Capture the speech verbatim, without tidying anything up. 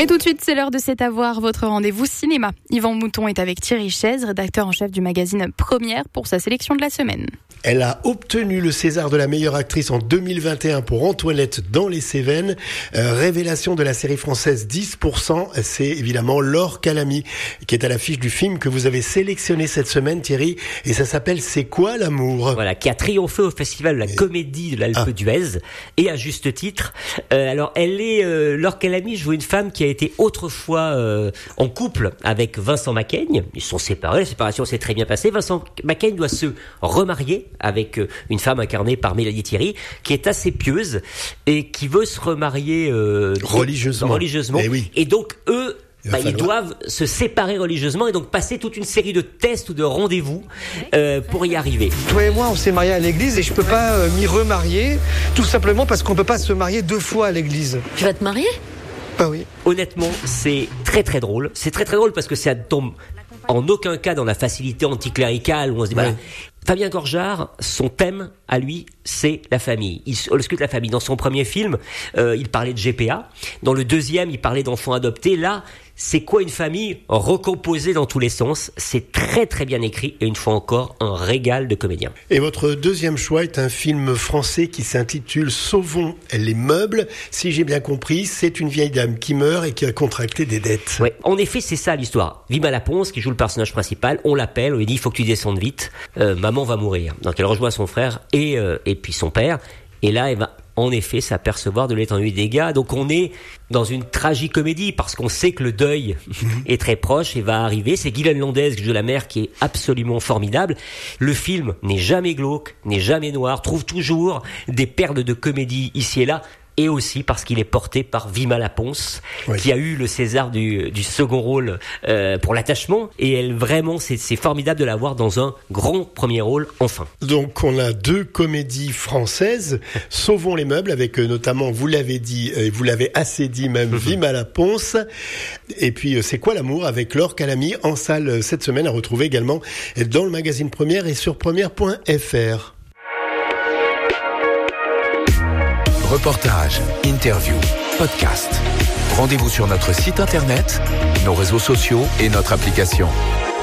Mais tout de suite, c'est l'heure de C'est à voir, votre rendez-vous cinéma. Yvan Mouton est avec Thierry Chaise, rédacteur en chef du magazine Première, pour sa sélection de la semaine. Elle a obtenu le César de la meilleure actrice en deux mille vingt et un pour Antoinette dans les Cévennes. Euh, révélation de la série française dix pour cent, c'est évidemment Laure Calamy, qui est à l'affiche du film que vous avez sélectionné cette semaine, Thierry, et ça s'appelle C'est quoi l'amour ? Voilà, qui a triomphé au festival de la comédie de l'Alpe d'Huez, et à juste titre. Euh, alors, elle est, euh, Laure Calamy joue une femme qui a été autrefois euh, en couple avec Vincent Macaigne. Ils sont séparés, la séparation s'est très bien passée. Vincent Macaigne doit se remarier avec une femme incarnée par Mélanie Thierry, qui est assez pieuse et qui veut se remarier euh, religieusement. religieusement. Et, oui. et donc, eux, Bah, falloir... ils doivent se séparer religieusement et donc passer toute une série de tests ou de rendez-vous euh, pour y arriver. Toi et moi, on s'est mariés à l'église et je peux pas euh, m'y remarier, tout simplement parce qu'on peut pas se marier deux fois à l'église. Tu vas te marier ? Bah oui. Honnêtement, c'est très très drôle. C'est très très drôle parce que ça tombe en aucun cas dans la facilité anticléricale où on se dit, ouais. voilà. Fabien Gorjard, son thème à lui, c'est la famille. Il ausculte la famille. Dans son premier film, euh, il parlait de G P A. Dans le deuxième, il parlait d'enfants adoptés. Là, c'est quoi une famille recomposée dans tous les sens ? C'est très très bien écrit et une fois encore, un régal de comédien. Et votre deuxième choix est un film français qui s'intitule Sauvons les meubles. Si j'ai bien compris, c'est une vieille dame qui meurt et qui a contracté des dettes. Ouais, en effet, c'est ça l'histoire. Vima Laponce, qui joue le personnage principal, on l'appelle, on lui dit il faut que tu descendes vite, euh, maman va mourir. Donc elle rejoint son frère et, euh, et puis son père. Et là, elle va en effet s'apercevoir de l'étendue des dégâts. Donc on est dans une tragicomédie parce qu'on sait que le deuil est très proche et va arriver. C'est Guylaine Landès qui joue la mère, qui est absolument formidable. Le film n'est jamais glauque, n'est jamais noir, trouve toujours des perles de comédie ici et là. Et aussi parce qu'il est porté par Vima Laponce, oui. qui a eu le César du, du second rôle euh, pour l'attachement. Et elle, vraiment, c'est, c'est formidable de la voir dans un grand premier rôle, enfin. Donc, on a deux comédies françaises. Sauvons les meubles, avec euh, notamment, vous l'avez dit, et euh, vous l'avez assez dit même, Vima Laponce. Et puis, euh, C'est quoi l'amour, avec Laure Calamy, en salle euh, cette semaine, à retrouver également dans le magazine Première et sur première point f r. Reportages, interviews, podcasts. Rendez-vous sur notre site internet, nos réseaux sociaux et notre application.